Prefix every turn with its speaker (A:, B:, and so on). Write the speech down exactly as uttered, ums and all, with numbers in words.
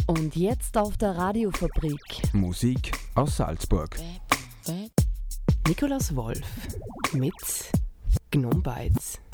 A: Und jetzt auf der Radiofabrik.
B: Musik aus Salzburg.
A: Nikolaus Wolf mit Gnombites.